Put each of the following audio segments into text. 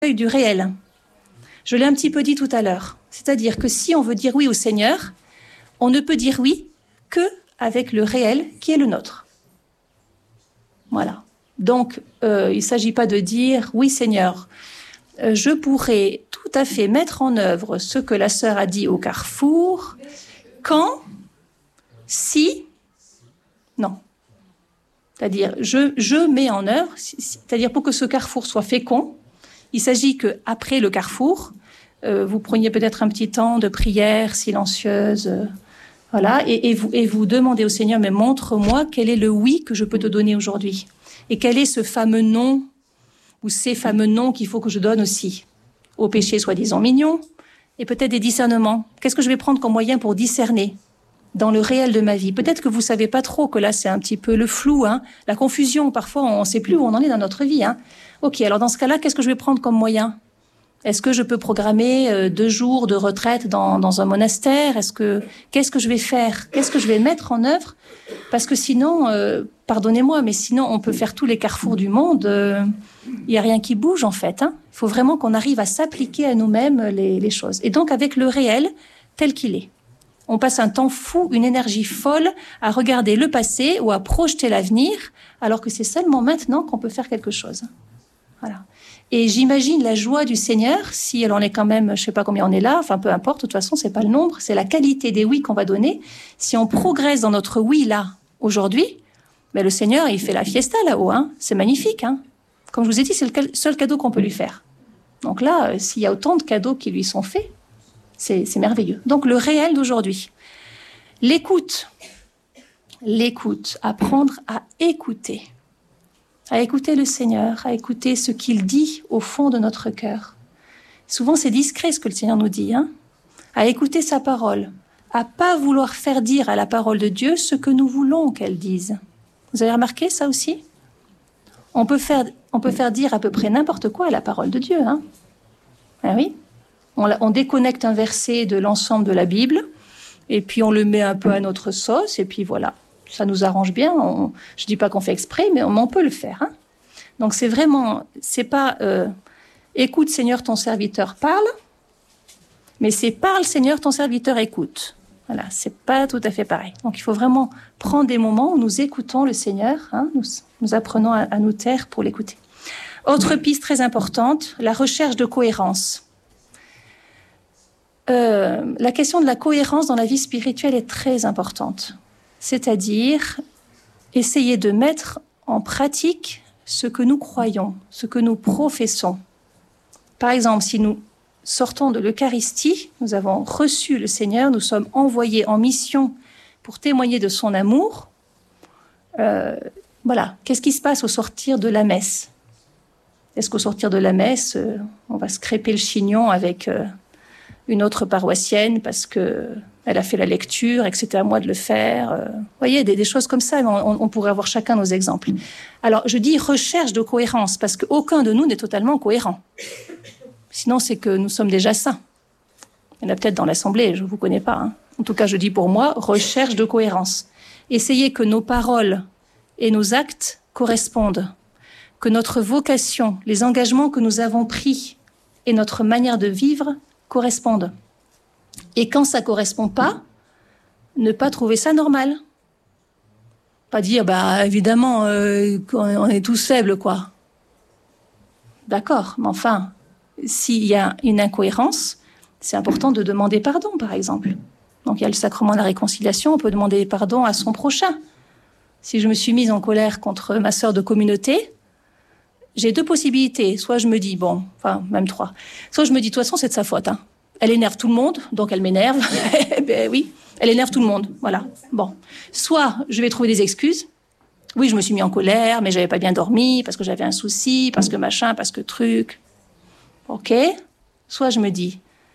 du réel. Je l'ai un petit peu dit tout à l'heure. C'est-à-dire que si on veut dire oui au Seigneur, on ne peut dire oui que avec le réel qui est le nôtre. Voilà. Donc, il ne s'agit pas de dire « Oui, Seigneur, je pourrais tout à fait mettre en œuvre ce que la sœur a dit au carrefour, quand, si, non. » C'est-à-dire, je mets en œuvre, c'est-à-dire pour que ce carrefour soit fécond, il s'agit qu'après le carrefour, vous preniez peut-être un petit temps de prière silencieuse, voilà, et vous demandez au Seigneur, mais montre-moi quel est le oui que je peux te donner aujourd'hui. Et quel est ce fameux non, ou ces fameux noms qu'il faut que je donne aussi au péché soi-disant mignon, et peut-être des discernements. Qu'est-ce que je vais prendre comme moyen pour discerner dans le réel de ma vie? Peut-être que vous ne savez pas trop, que là c'est un petit peu le flou, hein, la confusion, parfois on ne sait plus où on en est dans notre vie. Hein. Ok, alors dans ce cas-là, qu'est-ce que je vais prendre comme moyen? Est-ce que je peux programmer 2 jours de retraite dans un monastère? Qu'est-ce que je vais faire? Qu'est-ce que je vais mettre en œuvre? Parce que sinon, pardonnez-moi, mais sinon on peut faire tous les carrefours du monde. Il n'y a rien qui bouge en fait. Hein. Il faut vraiment qu'on arrive à s'appliquer à nous-mêmes les choses. Et donc avec le réel tel qu'il est. On passe un temps fou, une énergie folle à regarder le passé ou à projeter l'avenir, alors que c'est seulement maintenant qu'on peut faire quelque chose. Voilà. Et j'imagine la joie du Seigneur, si elle en est quand même, je ne sais pas combien on est là, enfin peu importe, de toute façon, ce n'est pas le nombre, c'est la qualité des oui qu'on va donner. Si on progresse dans notre oui là, aujourd'hui, ben le Seigneur, il fait la fiesta là-haut, hein. C'est magnifique. Hein. Comme je vous ai dit, c'est le seul cadeau qu'on peut lui faire. Donc là, s'il y a autant de cadeaux qui lui sont faits, c'est merveilleux. Donc le réel d'aujourd'hui. L'écoute, apprendre à écouter le Seigneur, à écouter ce qu'il dit au fond de notre cœur. Souvent, c'est discret ce que le Seigneur nous dit, hein, à écouter sa parole, à pas vouloir faire dire à la parole de Dieu ce que nous voulons qu'elle dise. Vous avez remarqué ça aussi? On peut faire dire à peu près n'importe quoi à la parole de Dieu. Hein. Ah oui, on déconnecte un verset de l'ensemble de la Bible, et puis on le met un peu à notre sauce, et puis voilà. Ça nous arrange bien. Je ne dis pas qu'on fait exprès, mais on peut le faire. Hein. Donc c'est pas écoute Seigneur, ton serviteur parle, mais c'est parle Seigneur, ton serviteur écoute. Voilà, c'est pas tout à fait pareil. Donc il faut vraiment prendre des moments où nous écoutons le Seigneur, hein, nous apprenons à nous taire pour l'écouter. Autre piste très importante, la recherche de cohérence. La question de la cohérence dans la vie spirituelle est très importante. C'est-à-dire essayer de mettre en pratique ce que nous croyons, ce que nous professons. Par exemple, si nous sortons de l'Eucharistie, nous avons reçu le Seigneur, nous sommes envoyés en mission pour témoigner de son amour. Voilà, qu'est-ce qui se passe au sortir de la messe? Est-ce qu'au sortir de la messe, on va se crêper le chignon avec une autre paroissienne parce qu'elle a fait la lecture et que c'était à moi de le faire. Vous voyez, des choses comme ça, on pourrait avoir chacun nos exemples. Alors, je dis recherche de cohérence parce qu'aucun de nous n'est totalement cohérent. Sinon, c'est que nous sommes déjà saints. Il y en a peut-être dans l'Assemblée, je ne vous connais pas. Hein. En tout cas, je dis pour moi, recherche de cohérence. Essayez que nos paroles et nos actes correspondent, que notre vocation, les engagements que nous avons pris et notre manière de vivre correspondent. Et quand ça ne correspond pas, ne pas trouver ça normal. Pas dire, évidemment, on est tous faibles, quoi. D'accord, mais enfin, s'il y a une incohérence, c'est important de demander pardon, par exemple. Donc il y a le sacrement de la réconciliation, on peut demander pardon à son prochain. Si je me suis mise en colère contre ma sœur de communauté, j'ai 2 possibilités. Soit je me dis, même 3. Soit je me dis, de toute façon, c'est de sa faute. Hein. Elle énerve tout le monde, donc elle m'énerve. Ben oui, elle énerve tout le monde. Voilà. Bon. Soit je vais trouver des excuses. Oui, je me suis mis en colère, mais j'avais pas bien dormi, parce que j'avais un souci, parce que machin, parce que truc. Ok. Soit je me dis,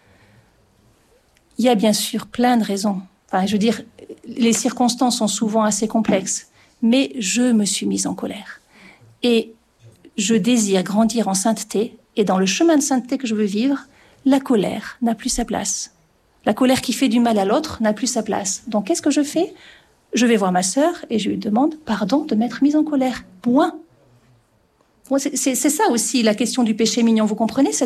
il y a bien sûr plein de raisons. Enfin, je veux dire, les circonstances sont souvent assez complexes, mais je me suis mise en colère. Et je désire grandir en sainteté, et dans le chemin de sainteté que je veux vivre, la colère n'a plus sa place. La colère qui fait du mal à l'autre n'a plus sa place. Donc, qu'est-ce que je fais? Je vais voir ma sœur et je lui demande pardon de m'être mise en colère. Point. C'est ça aussi la question du péché mignon, vous comprenez?